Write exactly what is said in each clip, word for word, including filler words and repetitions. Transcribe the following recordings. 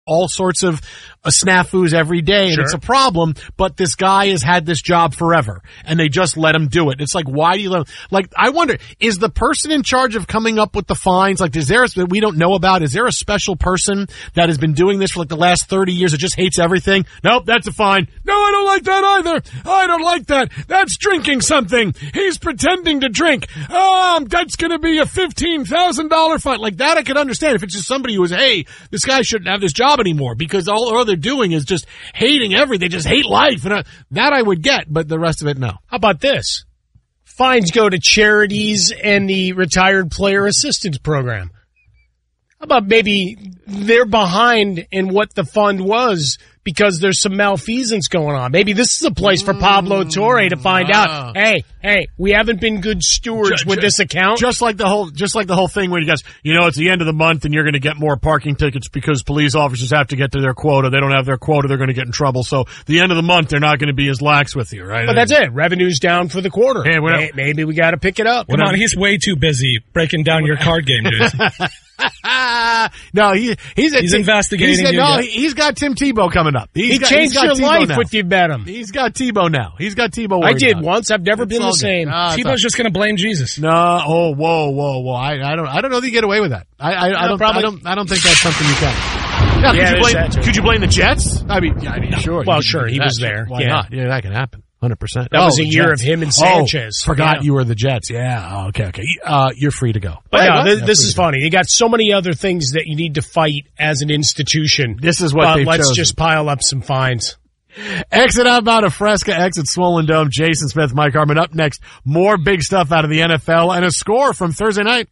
all sorts of uh, snafus every day, and Sure. it's a problem, but this guy has had this job forever, and they just let him do it. It's like, why do you let him? Like, I wonder, is the person in charge of coming up with the fines, like, is there, that we don't know about, is there a special person that has been doing this for like the last thirty years that just hates everything? Nope, that's a fine. No, I don't like that either. I don't like that. That's drinking something. He's pretending to drink. Um, that's gonna be a fifteen thousand dollars fine. Like, that I could understand if it's just somebody who is, hey, this guy shouldn't have this job anymore, because all, all they're doing is just hating everything. They just hate life. And I, that I would get, but the rest of it, no. How about this? Fines go to charities and the Retired Player Assistance Program. How about maybe they're behind in what the fund was because there's some malfeasance going on? Maybe this is a place for Pablo Torre to find wow. out, hey, hey, we haven't been good stewards Ju- with ju- this account. Just like the whole, just like the whole thing where you guys, you know, it's the end of the month and you're going to get more parking tickets because police officers have to get to their quota. They don't have their quota, they're going to get in trouble. So the end of the month, they're not going to be as lax with you, right? But that's it. Revenue's down for the quarter. Hey, whatever. May- Maybe we got to pick it up. Come on, he's way too busy breaking down your card game, dude. no, he, he's, He's investigating He's, you no, yet. he, he's got Tim Tebow coming up. He's He got, changed he's got your Tebow life now. if you bet him. He's got Tebow now. He's got Tebow. I did about. once. I've never It's been all the good. same. Ah, it's Tebow's just going to blame Jesus. No, oh, whoa, whoa, whoa! I, I don't, I don't know that you get away with that. I, I, I don't, probably- I don't, I don't think that's something you can. Now, Yeah, could you there's blame, that too. could you blame the Jets? I mean, yeah, I mean, sure. Well, you could sure, do he that. was there. Why Yeah. not? Yeah, that can happen. Hundred percent. That oh, was a the year Jets. of him and Oh, Sanchez. forgot Yeah. you were the Jets. Yeah. Oh, okay. Okay. Uh, you're free to go. But Hey, no, what? this, Yeah, this free is to go. funny. You got so many other things that you need to fight as an institution. This is what Uh, they've let's chosen. just pile up some fines. Exit outbound of Fresca, exit Swollen Dome. Jason Smith, Mike Harmon. Up next, more big stuff out of the N F L and a score from Thursday night.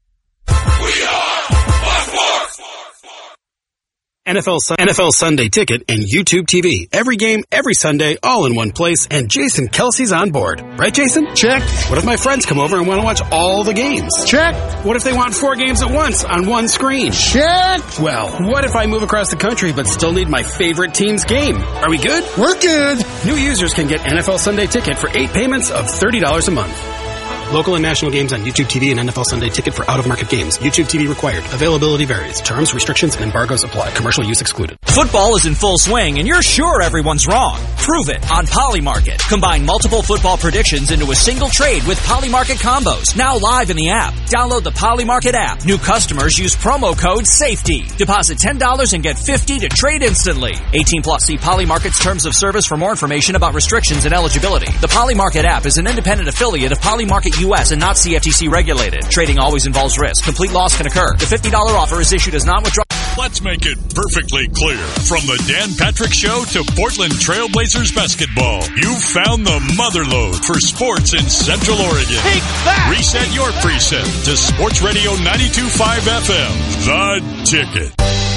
N F L, Sun- N F L Sunday Ticket and YouTube T V. Every game, every Sunday, all in one place, and Jason Kelsey's on board. Right, Jason? Check. What if my friends come over and want to watch all the games? Check. What if they want four games at once on one screen? Check. Well, what if I move across the country but still need my favorite team's game? Are we good? We're good. New users can get N F L Sunday Ticket for eight payments of thirty dollars a month. Local and national games on YouTube T V and N F L Sunday Ticket for out-of-market games. YouTube T V required. Availability varies. Terms, restrictions, and embargoes apply. Commercial use excluded. Football is in full swing, and you're sure everyone's wrong. Prove it on Polymarket. Combine multiple football predictions into a single trade with Polymarket combos. Now live in the app. Download the Polymarket app. New customers use promo code SAFETY. Deposit ten dollars and get fifty dollars to trade instantly. eighteen plus. See Polymarket's terms of service for more information about restrictions and eligibility. The Polymarket app is an independent affiliate of Polymarket U S and not C F T C regulated. Trading always involves risk. Complete loss can occur. The fifty dollars offer is issued as non-withdrawal. Let's make it perfectly clear. From the Dan Patrick Show to Portland Trailblazers basketball, you've found the motherlode for sports in Central Oregon. Take that. Reset your preset to Sports Radio ninety-two point five F M. The Ticket.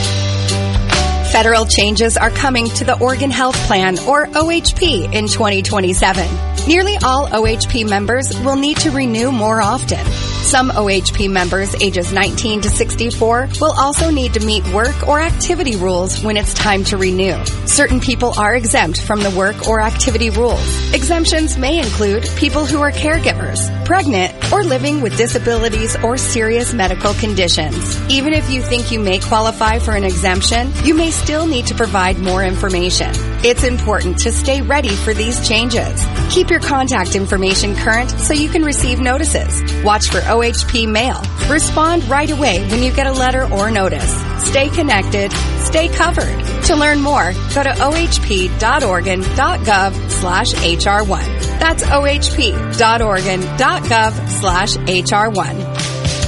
Federal changes are coming to the Oregon Health Plan, or O H P, in twenty twenty-seven. Nearly all O H P members will need to renew more often. Some O H P members ages nineteen to sixty-four will also need to meet work or activity rules when it's time to renew. Certain people are exempt from the work or activity rules. Exemptions may include people who are caregivers, pregnant, or living with disabilities or serious medical conditions. Even if you think you may qualify for an exemption, you may still need to provide more information. It's important to stay ready for these changes. Keep your contact information current so you can receive notices. Watch for O H P mail. Respond right away when you get a letter or notice. Stay connected. Stay covered. To learn more, go to ohp.oregon.gov slash HR1. That's ohp.oregon.gov slash HR1.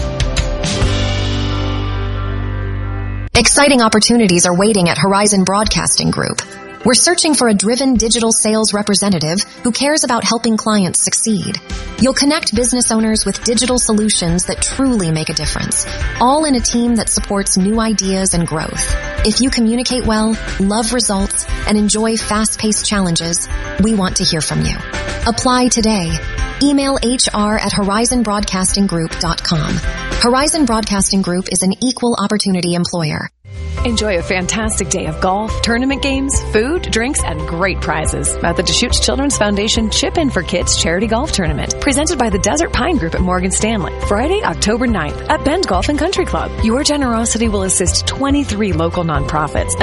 Exciting opportunities are waiting at Horizon Broadcasting Group. We're searching for a driven digital sales representative who cares about helping clients succeed. You'll connect business owners with digital solutions that truly make a difference, all in a team that supports new ideas and growth. If you communicate well, love results, and enjoy fast-paced challenges, we want to hear from you. Apply today. Email H R at horizon broadcasting group dot com. Horizon Broadcasting Group is an equal opportunity employer. Enjoy a fantastic day of golf, tournament games, food, drinks, and great prizes at the Deschutes Children's Foundation Chip In for Kids Charity Golf Tournament, presented by the Desert Pine Group at Morgan Stanley, Friday, October ninth at Bend Golf and Country Club. Your generosity will assist twenty-three local nonprofits